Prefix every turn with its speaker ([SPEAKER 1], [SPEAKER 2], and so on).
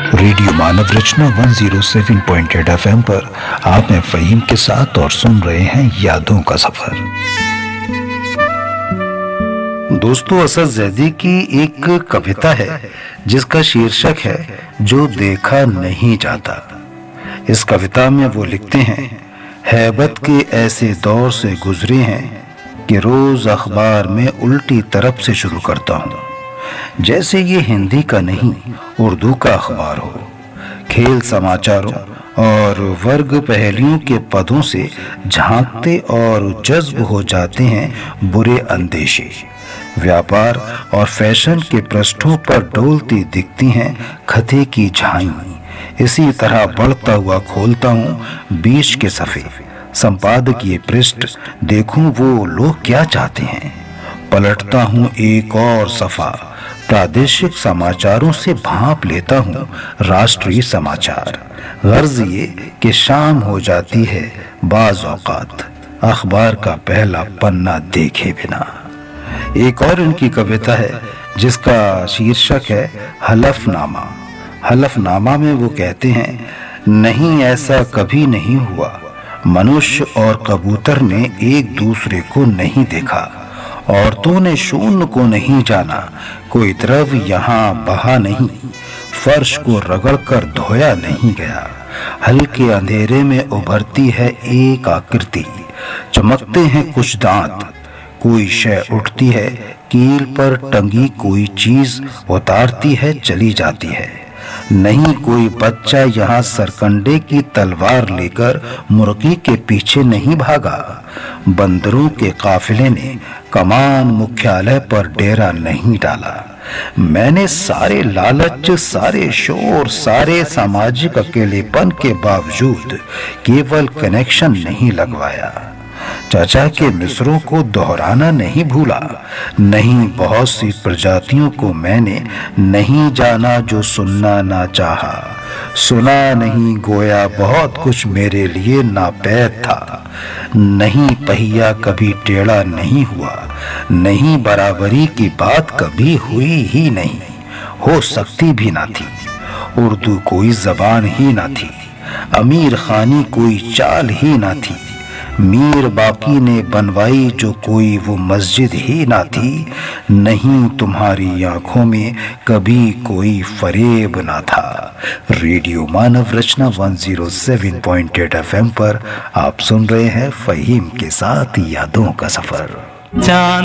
[SPEAKER 1] Radio मानव रचना 107.8 FM पर आप हैं फहीम के साथ और सुन रहे हैं यादों का सफर। दोस्तों, असद ज़ैदी की एक कविता है जिसका शीर्षक है जो देखा नहीं जाता। इस कविता में वो लिखते हैं, हैबत के ऐसे दौर से गुजरे हैं कि रोज अखबार में उल्टी तरफ से शुरू करता हूँ, जैसे ये हिंदी का नहीं उर्दू का अखबार हो। खेल समाचारों और वर्ग पहेलियों के पदों से झांकते और जज्ब हो जाते हैं बुरे अंदेशे। व्यापार और फैशन के पृष्ठों पर डोलती दिखती हैं खते की झाई। इसी तरह बढ़ता हुआ खोलता हूँ बीच के सफ़े संपादकीय पृष्ठ, देखूं वो लोग क्या चाहते हैं। पलटता हूँ एक और सफ़ा, प्रादेशिक समाचारों से भांप लेता हूँ राष्ट्रीय समाचार। गर्ज ये कि शाम हो जाती है बाज़ औक़ात अखबार का पहला पन्ना देखे बिना। एक और इनकी कविता है जिसका शीर्षक है हलफनामा। हलफनामा में वो कहते हैं, नहीं ऐसा कभी नहीं हुआ, मनुष्य और कबूतर ने एक दूसरे को नहीं देखा, औरतों ने शून्य को नहीं जाना, कोई द्रव यहाँ बहा नहीं, फर्श को रगड़कर धोया नहीं गया। हल्के अंधेरे में उभरती है एक आकृति, चमकते हैं कुछ दांत, कोई शय उठती है कील पर टंगी, कोई चीज उतारती है चली जाती है। नहीं कोई बच्चा यहाँ सरकंडे की तलवार लेकर मुर्गी के पीछे नहीं भागा, बंदरों के काफिले ने कमान मुख्यालय पर डेरा नहीं डाला। मैंने सारे लालच, सारे शोर, सारे सामाजिक अकेलेपन के बावजूद केवल कनेक्शन नहीं लगवाया। चाचा के मिसरों को दोहराना नहीं भूला, नहीं बहुत सी प्रजातियों को मैंने नहीं जाना जो सुनना ना चाहा। सुना नहीं गोया बहुत कुछ मेरे लिए नापैद था। नहीं पहिया कभी टेढ़ा नहीं हुआ, नहीं बराबरी की बात कभी हुई ही नहीं, हो सकती भी ना थी। उर्दू कोई जबान ही ना थी, अमीर खानी कोई चाल ही ना थी, मीर बाकी ने बनवाई जो कोई वो मस्जिद ही ना थी। नहीं तुम्हारी आंखों में कभी कोई फरेब ना था। रेडियो मानव रचना 107.8 FM पर आप सुन रहे हैं फहीम के साथ यादों का सफर।